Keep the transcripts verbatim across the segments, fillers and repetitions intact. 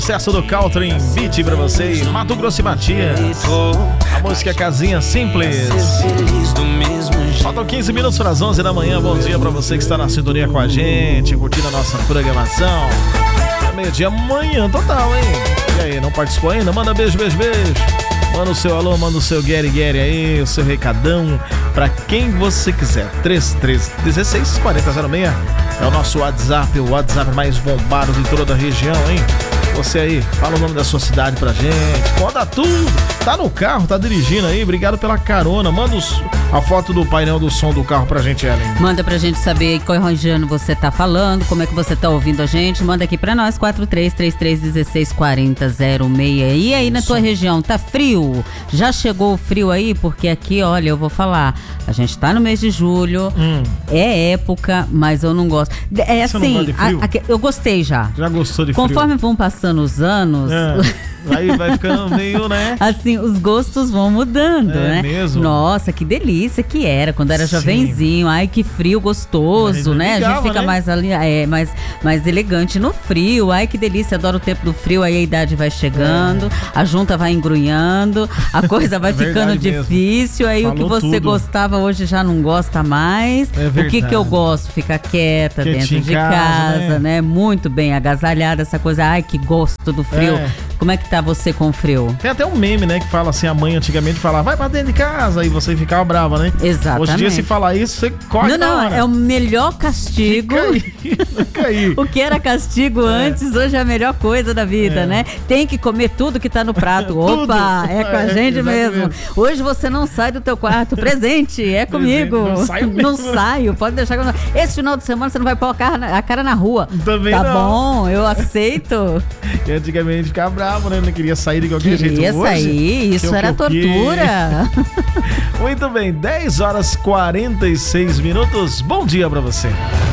Sucesso do Caltrin Beat pra você, Mato Grosso e Matias. A música Casinha Simples. Faltam quinze minutos para as onze da manhã. Bom dia pra você que está na sintonia com a gente, curtindo a nossa programação. É meio-dia amanhã total, hein? E aí, não participou ainda? Manda beijo, beijo, beijo. Manda o seu alô, manda o seu Gary Gary aí, o seu recadão pra quem você quiser. três três um seis, quatro zero seis é o nosso WhatsApp, o WhatsApp mais bombado de toda a região, hein? Você aí, fala o nome da sua cidade pra gente, conta tudo. Tá no carro, tá dirigindo aí, obrigado pela carona. Manda os, a foto do painel do som do carro pra gente, Ellen. Manda pra gente saber qual região você tá falando, como é que você tá ouvindo a gente. Manda aqui pra nós, quatro três três três um seis quatro zero seis. E aí na tua região, tá frio? Já chegou o frio aí? Porque aqui, olha, eu vou falar, a gente tá no mês de julho, hum. é época, mas eu não gosto. É você assim, não gosta de frio? A, a, eu gostei já. Já gostou de frio? Conforme vão passando os anos... É. Aí vai ficando meio, né? Assim, os gostos vão mudando, é né? Mesmo? Nossa, que delícia que era quando era Sim. jovenzinho. Ai, que frio gostoso, né? Ligava, a gente fica né? mais ali, é, mais, mais elegante no frio. Ai, que delícia, adoro o tempo do frio. Aí a idade vai chegando, é. a junta vai engrunhando, a coisa vai é ficando difícil. Aí Falou o que você tudo. gostava hoje já não gosta mais. É o que que eu gosto? Ficar quieta Quietinho dentro de casa, casa né? né? Muito bem agasalhada, essa coisa. Ai, que gosto do frio. É. Como é que tá você com frio? Tem até um meme, né, que fala assim, a mãe antigamente falava, vai pra dentro de casa, e você ficava brava, né? Exatamente. Hoje em dia, se falar isso, você corre. Não, não, é o melhor castigo. Fica aí, fica aí. O que era castigo é. antes, hoje é a melhor coisa da vida, é. né? Tem que comer tudo que tá no prato. Opa, é com a gente é, mesmo. Hoje você não sai do teu quarto, presente, é comigo. Presente, não saio mesmo. Não saio, pode deixar. Esse final de semana você não vai pôr a cara na, a cara na rua. Também tá não. bom, eu aceito. E antigamente ficava bravo, né? Não queria sair de qualquer queria jeito. Queria sair, isso era tortura. Muito bem, dez horas e quarenta e seis minutos. Bom dia pra você.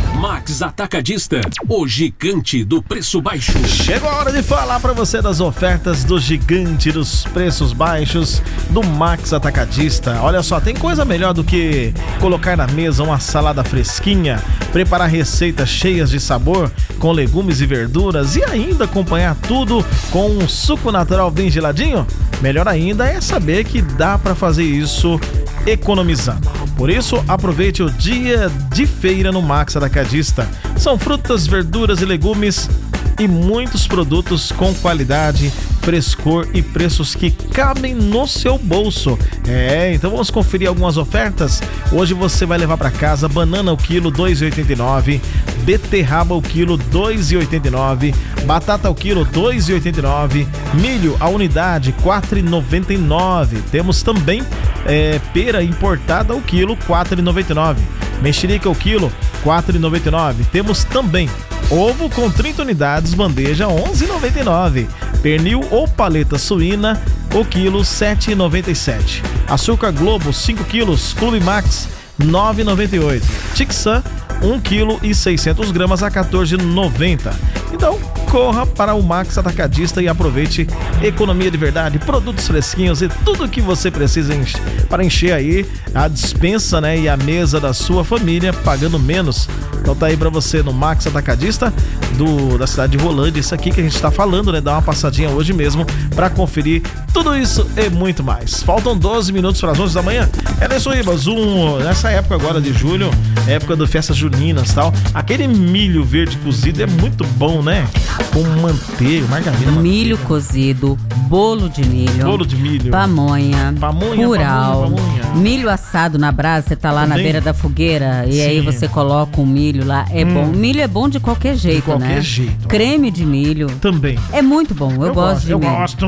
Max Atacadista, o gigante do preço baixo. Chegou a hora de falar pra você das ofertas do gigante dos preços baixos do Max Atacadista. Olha só, tem coisa melhor do que colocar na mesa uma salada fresquinha, preparar receitas cheias de sabor com legumes e verduras e ainda acompanhar tudo com um suco natural bem geladinho? Melhor ainda é saber que dá pra fazer isso economizando. Por isso, aproveite o dia de feira no Max Atacadista. São frutas, verduras e legumes e muitos produtos com qualidade, frescor e preços que cabem no seu bolso. É, então vamos conferir algumas ofertas. Hoje você vai levar para casa banana o quilo dois reais e oitenta e nove centavos, beterraba o quilo dois reais e oitenta e nove centavos, batata o quilo dois reais e oitenta e nove centavos, milho a unidade quatro reais e noventa e nove centavos. Temos também é, pera importada o quilo quatro reais e noventa e nove centavos, mexerica o quilo quatro reais e noventa e nove centavos. Temos também ovo com trinta unidades, bandeja onze reais e noventa e nove centavos. Pernil ou paleta suína, o quilo sete reais e noventa e sete centavos. Açúcar Globo, cinco quilos, Clube Max, nove reais e noventa e oito centavos. Tixan, um quilo e seiscentas gramas a quatorze reais e noventa centavos. Então, corra para o Max Atacadista e aproveite economia de verdade, produtos fresquinhos e tudo o que você precisa encher, para encher aí a despensa, né, e a mesa da sua família pagando menos. Então tá aí para você no Max Atacadista do, da cidade de Rolândia, isso aqui que a gente tá falando, né? Dá uma passadinha hoje mesmo para conferir tudo isso e muito mais. Faltam doze minutos para as onze da manhã. É isso aí, um, nessa época agora de julho, época do festas juninas e tal, aquele milho verde cozido é muito bom, né? Com manteiga, margarina, milho manteiga. cozido, bolo de milho, bolo de milho, pamonha, pamonha curau, pamonha, pamonha. milho assado na brasa. Você tá lá Também. na beira da fogueira e Sim. aí você coloca um milho lá, é hum. bom. Milho é bom de qualquer jeito, de qualquer né? jeito. Creme de milho também é muito bom. Eu, eu gosto, gosto de eu milho. gosto.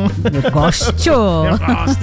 Eu gosto. Eu gosto.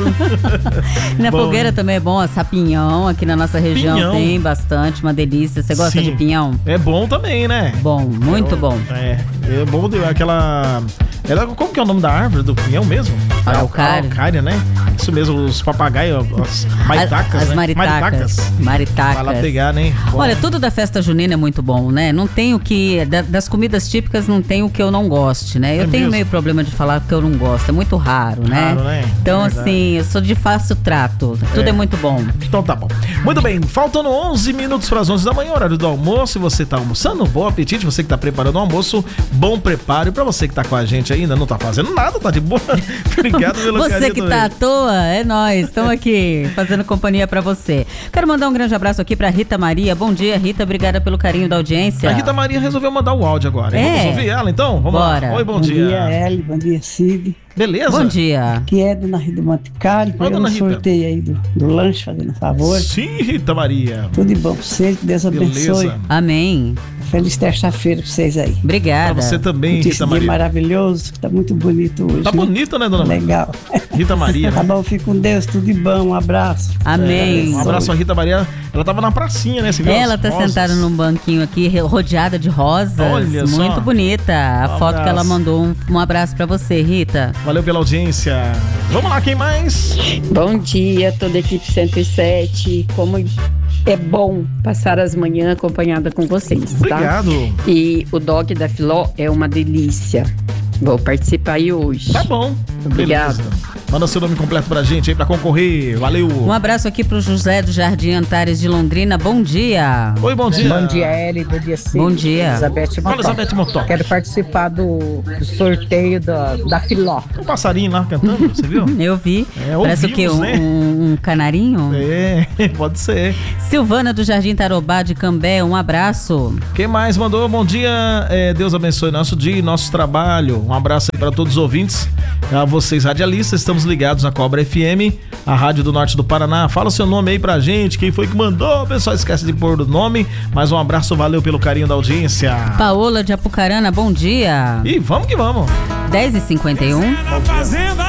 Na bom. fogueira também é bom assar pinhão. Aqui na nossa região pinhão. tem bastante, uma delícia. Você gosta Sim. de pinhão? É bom também, né? Bom, muito eu, bom. É, é bom de aquela... Ela, como que é o nome da árvore do pinhão mesmo? Araucária. Araucária, né? Isso mesmo, os papagaios, as maritacas, As né? maritacas. Maritacas. Vai lá pegar, né? Bom. Olha, tudo da festa junina é muito bom, né? Não tem o que... Da, das comidas típicas não tem o que eu não goste, né? Eu é tenho mesmo? meio problema de falar que eu não gosto. É muito raro, né? Raro, né? Então, é assim, eu sou de fácil trato. Tudo é. é muito bom. Então tá bom. Muito bem, faltando onze minutos para as onze da manhã, horário do almoço. Se você tá almoçando, bom apetite. Você que tá preparando o almoço, bom preparo. E pra você que tá com a gente ainda? Não tá fazendo nada, tá de boa. Obrigado pelo Você carinho que também. tá à toa, é nós. Estamos aqui fazendo companhia pra você. Quero mandar um grande abraço aqui pra Rita Maria. Bom dia, Rita. Obrigada pelo carinho da audiência. A Rita Maria resolveu mandar o áudio agora. É. Vamos ouvir ela então? Vamos Bora. lá. Oi, bom, Bom dia. dia, Eli. Bom dia, Cid. Beleza? Bom dia. Que é Dona Rita Monticari, Oi, pegando Dona um Rita. sorteio aí do, do lanche, fazendo favor. Sim, Rita Maria. Tudo de bom pra vocês, que Deus abençoe. Beleza. Amém. Feliz terça-feira pra vocês aí. Obrigada. Pra você também, Esse Rita dia Maria. maravilhoso, que tá muito bonito hoje. Tá né? bonita, né, dona Maria? Legal. Rita Maria, Tá né? bom, fique com Deus, tudo de bom, um abraço. Amém. Um abraço à Rita Maria. Ela tava na pracinha, né? Você viu Ela as tá rosas? sentada num banquinho aqui, rodeada de rosas. Olha só. Muito bonita. A Um foto que ela abraço. mandou. Um, um abraço pra você, Rita. Valeu pela audiência. Vamos lá, quem mais? Bom dia, toda a equipe cento e sete. Como é bom passar as manhãs acompanhada com vocês, tá? Obrigado. E o dog da Filó é uma delícia. Vou participar aí hoje. Tá bom. Obrigado. Beleza. Manda seu nome completo pra gente aí pra concorrer. Valeu. Um abraço aqui pro José do Jardim Antares de Londrina. Bom dia. Oi, bom dia. Bom dia, Eli. Bom dia, Cid. Bom dia. Elizabeth Fala, Motó. Elizabeth Motó. Quero participar do, do sorteio da, da Filó. Tem um passarinho lá cantando, você viu? Eu vi. É, Parece o quê? ouvimos, Um, né? um- um canarinho? É, pode ser. Silvana do Jardim Tarobá de Cambé. Um abraço. Quem mais mandou? Bom dia, é, Deus abençoe nosso dia e nosso trabalho. Um abraço aí para todos os ouvintes, a vocês radialistas, estamos ligados na Cobra F M, a rádio do norte do Paraná. Fala seu nome aí pra gente, quem foi que mandou? O pessoal esquece de pôr o nome, mas um abraço, valeu pelo carinho da audiência. Paola de Apucarana. Bom dia. E vamos que vamos. dez e cinquenta e um.